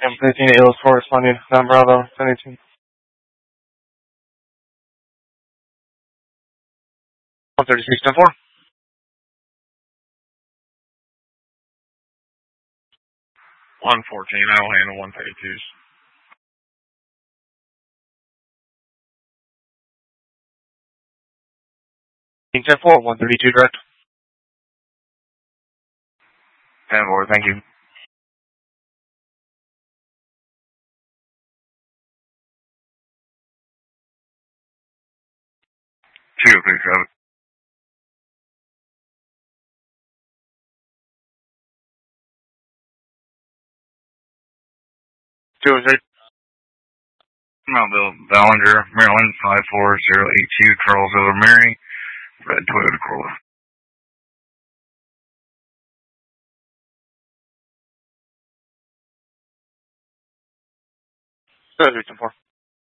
M15 Eels 4 responding. Don Bravo, 72. 136, 10-4. 114, I will handle 132s. 10-4, 132 direct. 10-4, thank you. 237. 208. Mountville, Ballinger, Maryland, 54082, Charlesville, Mary, red Toyota Corolla. 208, 10-4.